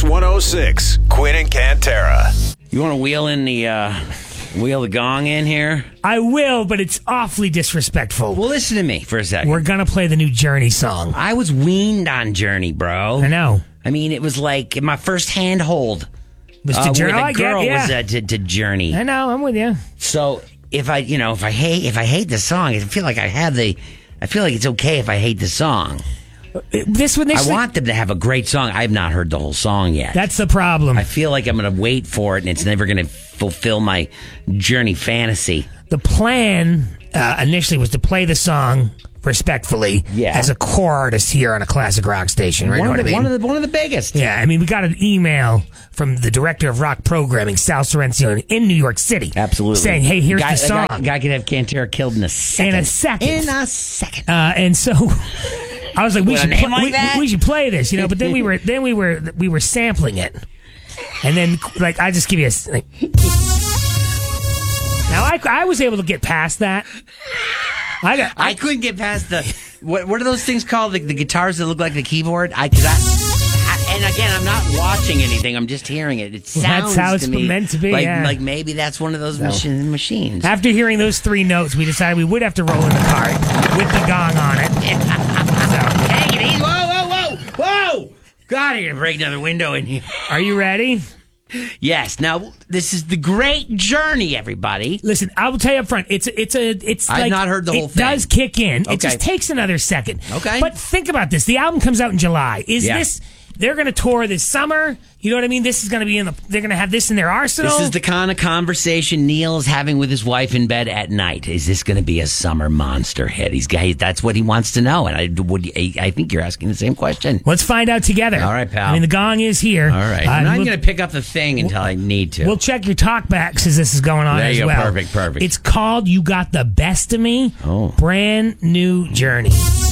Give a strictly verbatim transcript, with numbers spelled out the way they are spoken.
one oh six, Quinn and Cantera. You want to wheel in the uh, wheel the gong in here? I will, but it's awfully disrespectful. Well, listen to me for a second. We're gonna play the new Journey song. I was weaned on Journey, bro. I know. I mean, it was like my first handhold. Was uh, to Journey? where the I get- girl yeah. was uh, to, to Journey. I know. I'm with you. So if I, you know, if I hate, if I hate the song, I feel like I have the, I feel like it's okay if I hate the song. This one, this I want them to have a great song. I've not heard the whole song yet. That's the problem. I feel like I'm going to wait for it, and it's never going to fulfill my Journey fantasy. The plan uh, initially was to play the song respectfully Yeah. as a core artist here on a classic rock station. Right? One, Know of what the, I mean? one of the one of the biggest. Yeah, I mean, we got an email from the director of rock programming, Sal Sorrentino, in New York City. Absolutely. Saying, hey, here's guy, the song. Guy, guy could have Cantera killed in a second. In a second. In a second. Uh, and so I was like, we With a should, name pl- like we, that? we should play this, you know. But then we were, then we were, we were sampling it, and then like I just give you a. s- Like, now I, I was able to get past that. I got. I couldn't get past the what? What are those things called? The, the guitars that look like the keyboard. I, 'cause I, I and again, I'm not watching anything. I'm just hearing it. It Well, sounds that's how it's to me meant to be, Like, yeah. like maybe that's one of those machine, machines. After hearing those three notes, we decided we would have to roll in the cart with the gong on it. So, Take it easy. Whoa, whoa, whoa, whoa! God, you're gonna break another window in here. are you ready? Yes. Now this is the Great Journey, everybody. Listen, I will tell you up front. It's a, it's a it's. I've like, not heard the whole it thing. does kick in. Okay. It just takes another second. Okay. But think about this. The album comes out in July. Is Yeah. this? They're going to tour this summer. You know what I mean? This is going to be in the. They're going to have this in their arsenal. This is the kind of conversation Neil is having with his wife in bed at night. Is this going to be a summer monster hit? He's got, that's what he wants to know, and I would. I think you're asking the same question. Let's find out together. All right, pal. I mean, the gong is here. All right, Uh, I'm not we'll- going to pick up the thing until I need to. We'll check your talkbacks as this is going on There as you go. well. Perfect, perfect. It's called "You Got the Best of Me." Oh. Brand new Journey.